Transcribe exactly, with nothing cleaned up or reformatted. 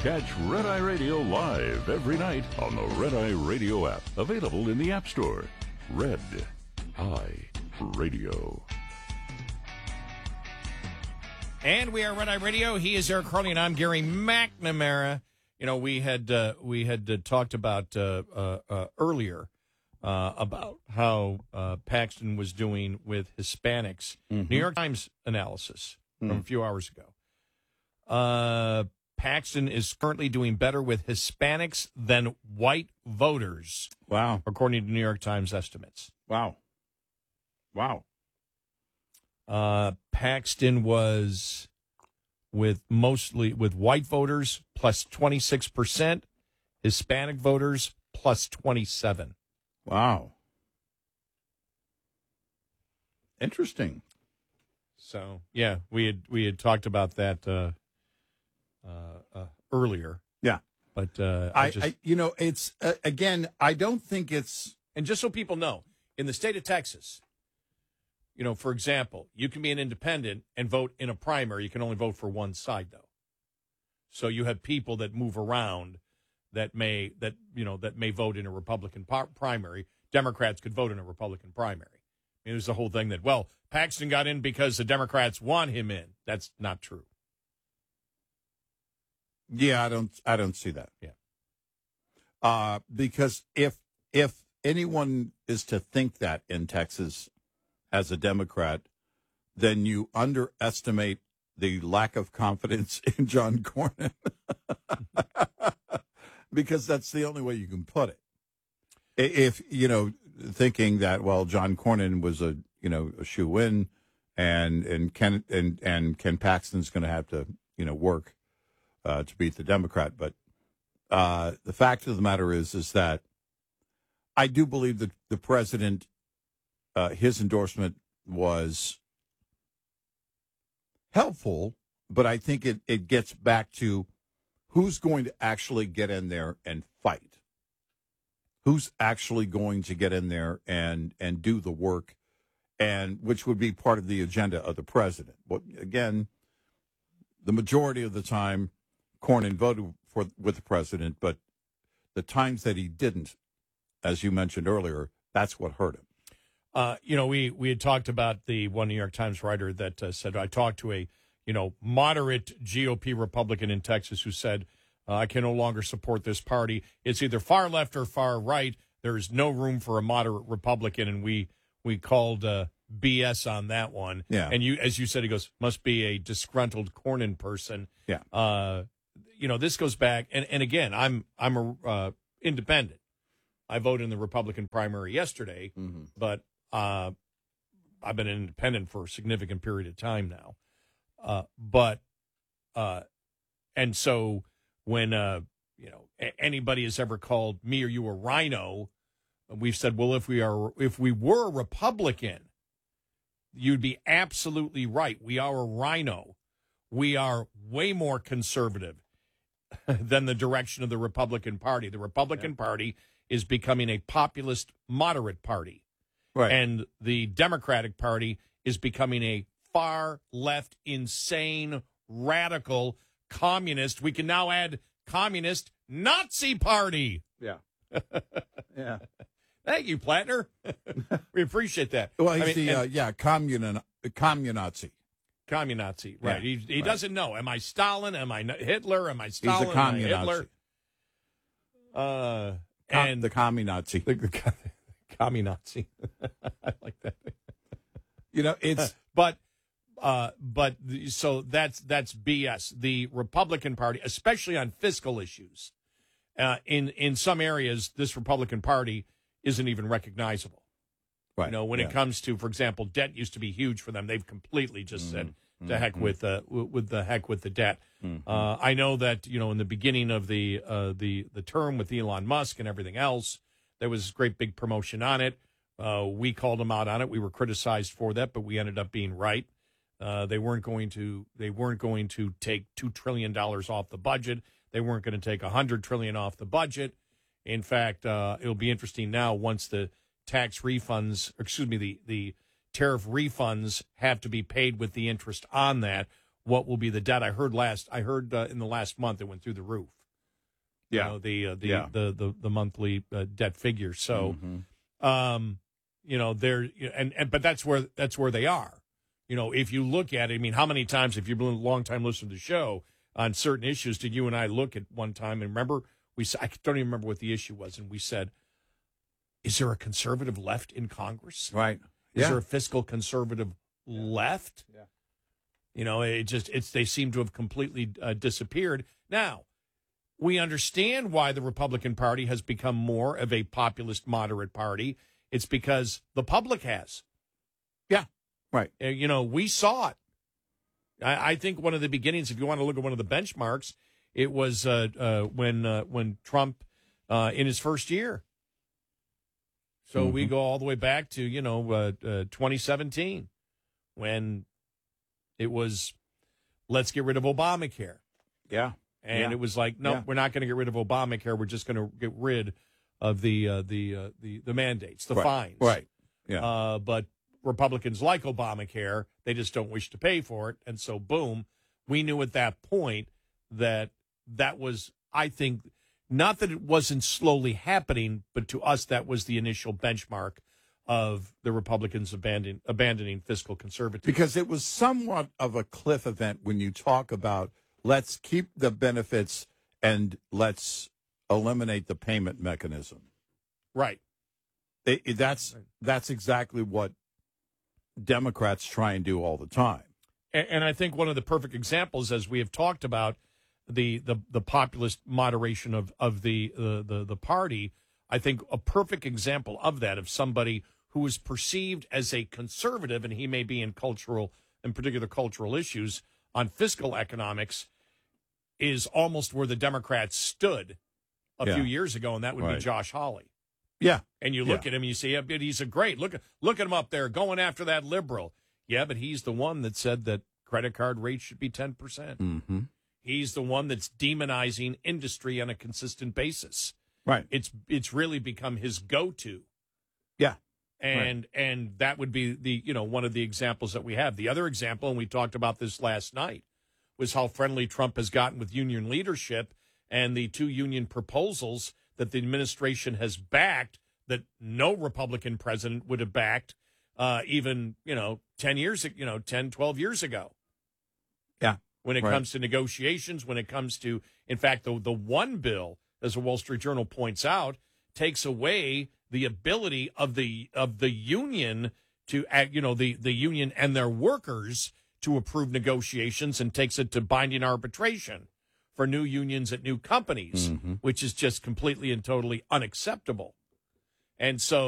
Catch Red Eye Radio live every night on the Red Eye Radio app, available in the App Store. Red Eye Radio. And we are Red Eye Radio. He is Eric Harley, and I'm Gary McNamara. You know, we had uh, we had uh, talked about uh, uh, uh, earlier uh, about how uh, Paxton was doing with Hispanics. Mm-hmm. New York Times analysis mm. from a few hours ago. Uh, Paxton is currently doing better with Hispanics than white voters. Wow. According to New York Times estimates. Wow. Wow. Uh, Paxton was with mostly with white voters plus twenty-six percent, Hispanic voters plus twenty-seven. Wow. Interesting. So, yeah, we had we had talked about that uh, uh, uh, earlier. Yeah. But uh, I, I just I, you know, it's uh, again, I don't think it's. And just so people know, in the state of Texas, you know, for example, you can be an independent and vote in a primary. You can only vote for one side, though. So you have people that move around that may that you know that may vote in a Republican par- primary. Democrats could vote in a Republican primary. I mean, there's the whole thing that, well, Paxton got in because the Democrats want him in. That's not true. Yeah, I don't. I don't see that. Yeah. Uh, because if if anyone is to think that in Texas as a Democrat, then you underestimate the lack of confidence in John Cornyn. Because that's the only way you can put it. If, you know, thinking that, well, John Cornyn was a, you know, a shoe-in and, and Ken, and, and Ken Paxton's going to have to, you know, work uh, to beat the Democrat. But uh, the fact of the matter is, is that I do believe that the president, uh, his endorsement was helpful, but I think it, it gets back to who's going to actually get in there and fight. Who's actually going to get in there and, and do the work, and which would be part of the agenda of the president. But again, the majority of the time, Cornyn voted for with the president, but the times that he didn't, as you mentioned earlier, that's what hurt him. Uh, you know, we, we had talked about the one New York Times writer that uh, said, I talked to a, you know, moderate G O P Republican in Texas who said, uh, I can no longer support this party. It's either far left or far right. There is no room for a moderate Republican, and we we called uh, B S on that one. Yeah. And you, as you said, he goes, must be a disgruntled Cornyn person. Yeah. Uh, you know, this goes back, and, and again, I'm I'm a uh, independent. I voted in the Republican primary yesterday, mm-hmm. but uh, I've been an independent for a significant period of time now. Uh, but uh, and so when uh, you know a- anybody has ever called me or you a rhino, we've said, well, if we are if we were a Republican, you'd be absolutely right. We are a rhino. We are way more conservative than the direction of the Republican Party. The Republican yeah. Party is becoming a populist, moderate party. Right. And the Democratic Party is becoming a far left, insane, radical, communist. We can now add communist Nazi party. Yeah. yeah. Thank you, Plattner. We appreciate that. Well, he's I mean, the, and, uh, yeah, commun, communazi. Communazi, right. Yeah, he he right. doesn't know. Am I Stalin? Am I Hitler? Am I Stalin? He's a communazi. Am I Hitler? Uh, Com- and the communazi. The, the, the communazi. I like that. You know, it's but uh, but the, so that's that's B S. The Republican Party, especially on fiscal issues, uh, in in some areas, this Republican Party isn't even recognizable. Right. You know, when yeah. it comes to, for example, debt used to be huge for them. They've completely just mm-hmm. said, "To mm-hmm. heck with uh, with the heck with the debt." Mm-hmm. Uh, I know that you know in the beginning of the uh, the the term with Elon Musk and everything else, there was great big promotion on it. Uh, we called them out on it. We were criticized for that, but we ended up being right. Uh, they weren't going to they weren't going to take two trillion dollars off the budget. They weren't going to take a hundred trillion off the budget. In fact, uh, it'll be interesting now once the tax refunds, excuse me, the, the tariff refunds have to be paid with the interest on that. what will be the debt. I heard last. I heard uh, in the last month it went through the roof. Yeah, you know, the uh, the, yeah. the the the monthly uh, debt figure. So, Mm-hmm. um, you know, there and and but that's where that's where they are. You know, if you look at it, I mean, how many times, if you've been a long time listener to the show on certain issues, did you and I look at one time and remember we? I don't even remember what the issue was, and we said, "Is there a conservative left in Congress? Right? Is Yeah. there a fiscal conservative left?" Yeah. You know, it just it's they seem to have completely uh, disappeared. Now, we understand why the Republican Party has become more of a populist moderate party. It's because the public has. Yeah. Right. Uh, You know, we saw it. I, I think one of the beginnings, if you want to look at one of the benchmarks, it was uh, uh, when uh, when Trump uh, in his first year. So Mm-hmm. we go all the way back to, you know, uh, uh, twenty seventeen when it was, let's get rid of Obamacare. Yeah. And Yeah. it was like, no, Yeah. we're not going to get rid of Obamacare. We're just going to get rid of the uh, the, uh, the the mandates, the Right. fines. Right. Yeah. Uh, but Republicans like Obamacare. They just don't wish to pay for it. And so, boom, we knew at that point that that was, I think, not that it wasn't slowly happening, but to us, that was the initial benchmark of the Republicans abandon, abandoning fiscal conservatism. Because it was somewhat of a cliff event when you talk about let's keep the benefits and let's eliminate the payment mechanism. Right. It, it- that's that's exactly what Democrats try and do all the time. And, and I think one of the perfect examples, as we have talked about, the the, the populist moderation of of the, the the the party, I think a perfect example of that, of somebody who is perceived as a conservative, and he may be in cultural, in particular cultural issues on fiscal economics, is almost where the Democrats stood a Yeah. few years ago, and that would be Right. Josh Hawley. Yeah. And you look Yeah. at him and you say, yeah, but he's a great. Look, look at him up there going after that liberal. Yeah, but he's the one that said that credit card rates should be ten percent. Mm-hmm. He's the one that's demonizing industry on a consistent basis. Right. It's it's really become his go-to. Yeah. And and that would be the, you know, one of the examples that we have. The other example, and we talked about this last night, was how friendly Trump has gotten with union leadership and the two union proposals that the administration has backed that no Republican president would have backed uh, even, you know, ten years, you know, ten, twelve years ago. Yeah. When it Right. comes to negotiations, when it comes to, in fact, the, the one bill, as the Wall Street Journal points out, takes away the ability of the of the union to, act, you know, the, the union and their workers to approve negotiations and takes it to binding arbitration for new unions at new companies, Mm-hmm. which is just completely and totally unacceptable. And so